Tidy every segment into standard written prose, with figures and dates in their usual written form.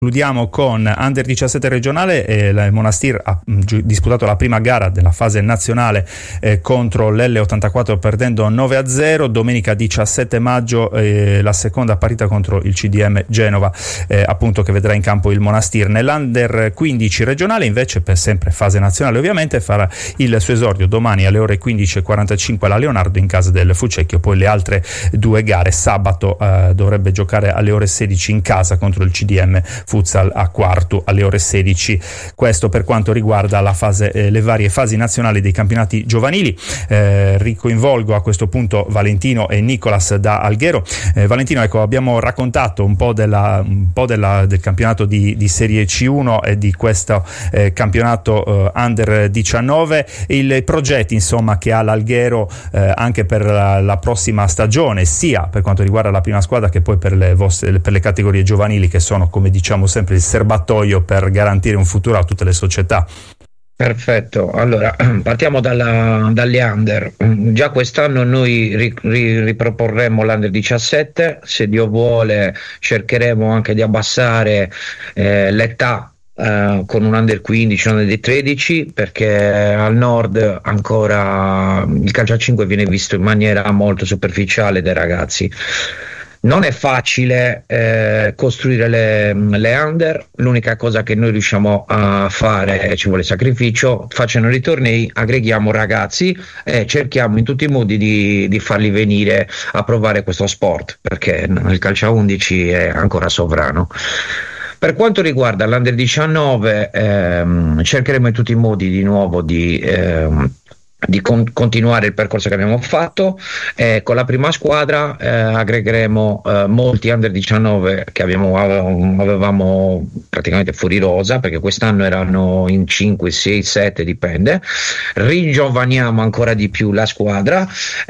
Concludiamo con Under 17 regionale. Il Monastir ha disputato la prima gara della fase nazionale contro l'L84 perdendo 9-0. Domenica 17 maggio la seconda partita contro il CDM Genova, appunto, che vedrà in campo il Monastir. Nell'Under 15 regionale invece, per sempre fase nazionale ovviamente, farà il suo esordio domani alle ore 15:45 alla Leonardo in casa del Fucecchio. Poi le altre due gare sabato dovrebbe giocare alle ore 16 in casa contro il CDM Futsal a Quartu alle ore 16. Questo per quanto riguarda la fase, le varie fasi nazionali dei campionati giovanili. Ricoinvolgo a questo punto Valentino e Nicolas da Alghero. Valentino, ecco, abbiamo raccontato un po' del campionato di Serie C1 e di questo campionato Under 19, i progetti insomma che ha l'Alghero anche per la prossima stagione, sia per quanto riguarda la prima squadra che poi per le categorie giovanili, che sono, come diciamo sempre, il serbatoio per garantire un futuro a tutte le società. Perfetto, allora partiamo dalle under. Già quest'anno noi riproporremo l'Under 17, se Dio vuole cercheremo anche di abbassare l'età con un Under 15, un Under 13, perché al nord ancora il calcio a 5 viene visto in maniera molto superficiale dai ragazzi. Non è facile costruire le under, l'unica cosa che noi riusciamo a fare, ci vuole sacrificio, facendo i tornei, aggreghiamo ragazzi e cerchiamo in tutti i modi di farli venire a provare questo sport, perché il calcio a 11 è ancora sovrano. Per quanto riguarda l'Under 19, cercheremo in tutti i modi di nuovo di continuare il percorso che abbiamo fatto. Con la prima squadra aggregheremo molti Under 19 che avevamo praticamente fuori rosa, perché quest'anno erano in 5, 6, 7, dipende. Rigiovaniamo ancora di più la squadra.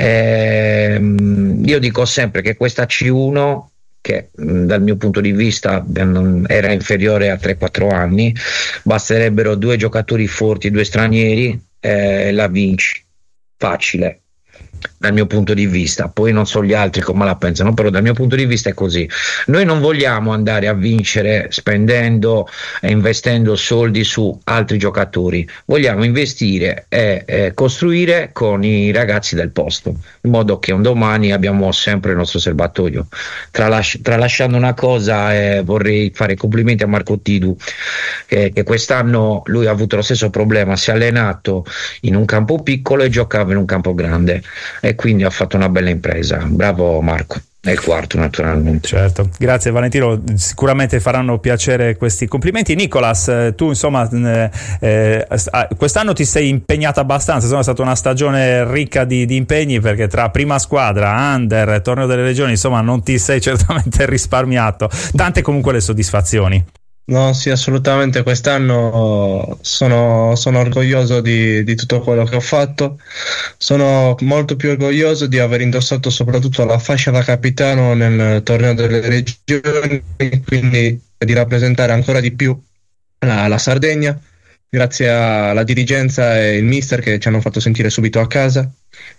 Io dico sempre che questa C1, che dal mio punto di vista era inferiore a 3-4 anni, basterebbero 2 giocatori forti, 2 stranieri, la vinci facile dal mio punto di vista. Poi non so gli altri come la pensano, però dal mio punto di vista è così. Noi non vogliamo andare a vincere spendendo e investendo soldi su altri giocatori, vogliamo investire e costruire con i ragazzi del posto, in modo che un domani abbiamo sempre il nostro serbatoio. Tralasciando una cosa, vorrei fare complimenti a Marco Tidu, che quest'anno lui ha avuto lo stesso problema, si è allenato in un campo piccolo e giocava in un campo grande, e quindi ha fatto una bella impresa. Bravo Marco. È il quarto, naturalmente. Certo, grazie Valentino, sicuramente faranno piacere questi complimenti. Nicolas, tu insomma quest'anno ti sei impegnato abbastanza, insomma è stata una stagione ricca di impegni, perché tra prima squadra, under, torneo delle regioni, insomma non ti sei certamente risparmiato. Tante comunque le soddisfazioni. No, sì, assolutamente. Quest'anno sono orgoglioso di tutto quello che ho fatto. Sono molto più orgoglioso di aver indossato soprattutto la fascia da capitano nel torneo delle regioni, quindi di rappresentare ancora di più la Sardegna, grazie alla dirigenza e il mister che ci hanno fatto sentire subito a casa.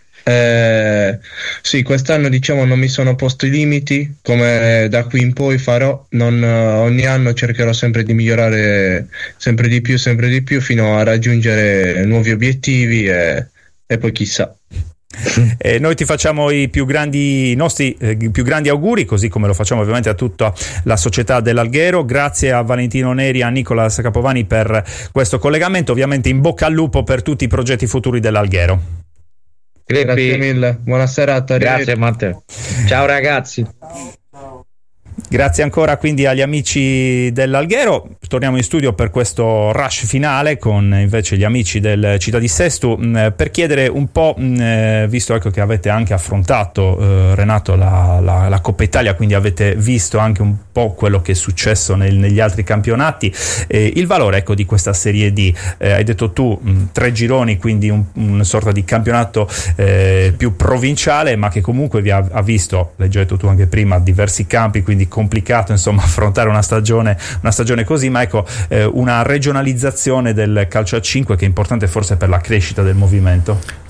Sì, quest'anno diciamo non mi sono posto i limiti, come da qui in poi farò. Ogni anno cercherò sempre di migliorare sempre di più fino a raggiungere nuovi obiettivi e poi chissà. Noi ti facciamo i nostri più grandi auguri, così come lo facciamo ovviamente a tutta la società dell'Alghero. Grazie a Valentino Neri e a Nicolas Capovani per questo collegamento, ovviamente in bocca al lupo per tutti i progetti futuri dell'Alghero. Grazie mille, buona serata. Grazie Matteo, ciao ragazzi. Grazie ancora quindi agli amici dell'Alghero. Torniamo in studio per questo rush finale con invece gli amici del Città di Sesto, per chiedere un po', visto ecco che avete anche affrontato Renato la Coppa Italia, quindi avete visto anche un po' quello che è successo negli altri campionati, il valore ecco di questa Serie D. Hai detto tu 3 gironi, quindi una sorta di campionato più provinciale, ma che comunque vi ha visto, l'hai già detto tu anche prima, diversi campi, quindi complicato insomma affrontare una stagione così, ma ecco una regionalizzazione del calcio a 5 che è importante forse per la crescita del movimento.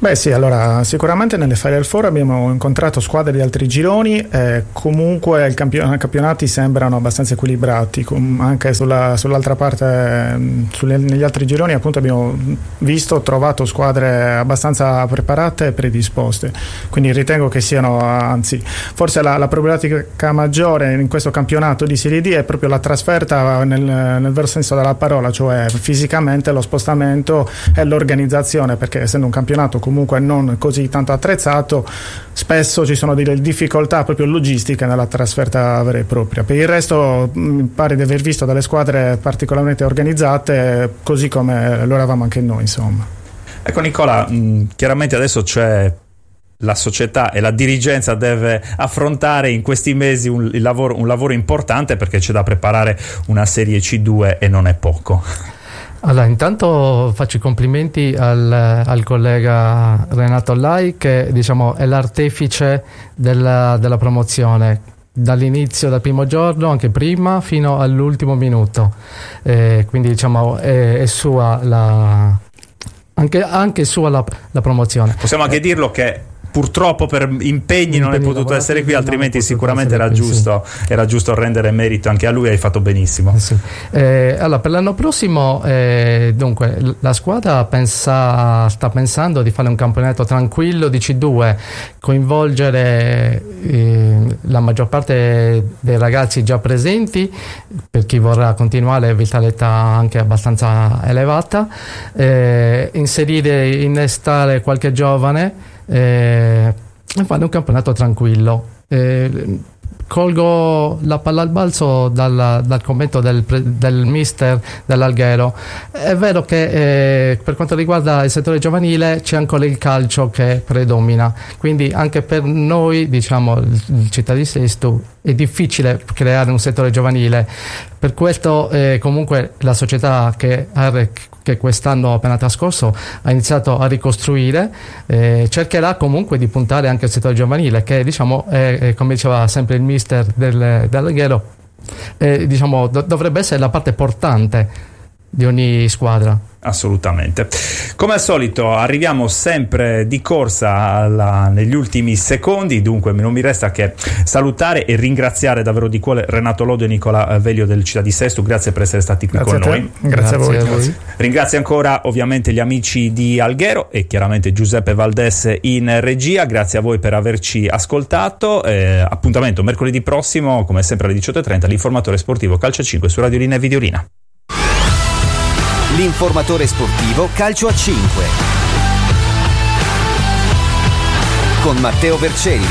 Beh sì, allora sicuramente nelle Final Four abbiamo incontrato squadre di altri gironi, comunque i campionati sembrano abbastanza equilibrati, anche sull'altra parte, negli altri gironi appunto abbiamo trovato squadre abbastanza preparate e predisposte, quindi ritengo che siano, anzi forse la problematica maggiore in questo campionato di Serie D è proprio la trasferta nel vero senso della parola, cioè fisicamente lo spostamento e l'organizzazione, perché essendo un campionato comunque non così tanto attrezzato, spesso ci sono delle difficoltà proprio logistiche nella trasferta vera e propria. Per il resto mi pare di aver visto delle squadre particolarmente organizzate, così come lo eravamo anche noi, insomma. Ecco Nicola, chiaramente adesso c'è la società e la dirigenza deve affrontare in questi mesi un lavoro importante, perché c'è da preparare una Serie C2 e non è poco. Allora, intanto faccio i complimenti al collega Renato Lai, che diciamo è l'artefice della promozione dall'inizio, dal primo giorno, anche prima, fino all'ultimo minuto, quindi diciamo è sua anche sua la promozione. Possiamo anche dirlo che purtroppo per impegni non è potuto essere qui, altrimenti sicuramente era giusto rendere merito anche a lui. Hai fatto benissimo. Sì. Allora, per l'anno prossimo dunque la squadra sta pensando di fare un campionato tranquillo di C2, coinvolgere la maggior parte dei ragazzi già presenti, per chi vorrà continuare, vitalità anche abbastanza elevata, innestare qualche giovane e fare un campionato tranquillo. Colgo la palla al balzo dal commento del mister dell'Alghero. È vero che per quanto riguarda il settore giovanile c'è ancora il calcio che predomina, quindi anche per noi, diciamo, il Città di Sesto, è difficile creare un settore giovanile. Per questo comunque la società che quest'anno appena trascorso ha iniziato a ricostruire, cercherà comunque di puntare anche al settore giovanile, che diciamo è, come diceva sempre il mister dell'Alghero, diciamo dovrebbe essere la parte portante di ogni squadra. Assolutamente. Come al solito arriviamo sempre di corsa negli ultimi secondi, dunque non mi resta che salutare e ringraziare davvero di cuore Renato Lodo e Nicola Veglio del Città di Sesto. Grazie per essere stati qui con noi. Grazie a voi. Ringrazio ancora ovviamente gli amici di Alghero e chiaramente Giuseppe Valdés in regia. Grazie a voi per averci ascoltato. Appuntamento mercoledì prossimo, come sempre alle 18:30, l'informatore sportivo Calcio a 5 su Radiolina e Videolina. L'informatore sportivo Calcio a 5 con Matteo Vercelli,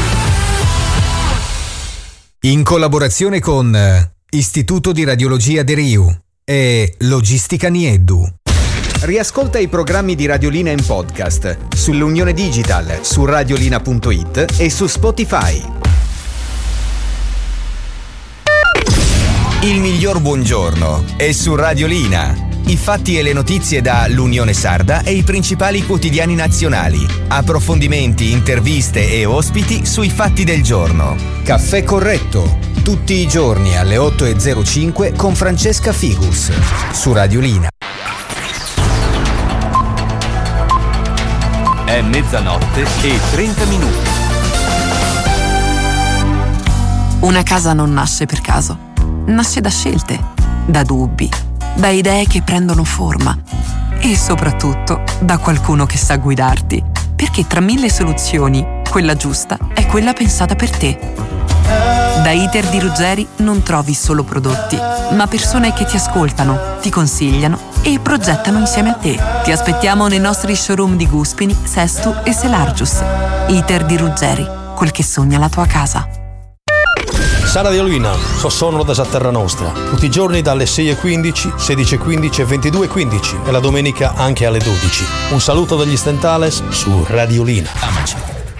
in collaborazione con Istituto di Radiologia De Riu e Logistica Nieddu. Riascolta i programmi di Radiolina in podcast sull'Unione Digital, su radiolina.it e su Spotify. Il miglior buongiorno è su Radiolina. I fatti e le notizie da l'Unione Sarda e i principali quotidiani nazionali. Approfondimenti, interviste e ospiti sui fatti del giorno. Caffè corretto, tutti i giorni alle 8:05 con Francesca Figus, su Radiolina. È mezzanotte e 30 minuti. Una casa non nasce per caso, nasce da scelte, da dubbi, da idee che prendono forma e soprattutto da qualcuno che sa guidarti, perché tra 1000 soluzioni quella giusta è quella pensata per te. Da Iter di Ruggeri non trovi solo prodotti, ma persone che ti ascoltano, ti consigliano e progettano insieme a te. Ti aspettiamo nei nostri showroom di Guspini, Sestu e Selargius. Iter di Ruggeri, quel che sogna la tua casa. Sara Radiolina, sono da Terra Nostra, tutti i giorni dalle 6:15, 16:15 e 22:15 e la domenica anche alle 12. Un saluto dagli Stentales su Radiolina.